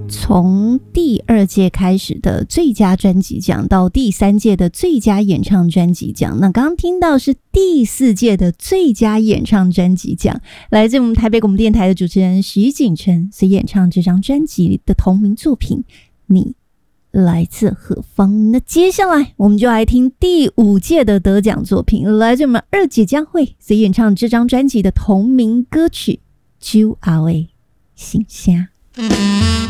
从第2届开始的最佳专辑奖到第3届的最佳演唱专辑奖，那刚刚听到是第4届的最佳演唱专辑奖，来自我们台北广播电台的主持人徐锦成所演唱这张专辑的同名作品《你来自何方》。那接下来我们就来听第5届的得奖作品，来自我们二姐江蕙所演唱这张专辑的同名歌曲《酒后的心声》。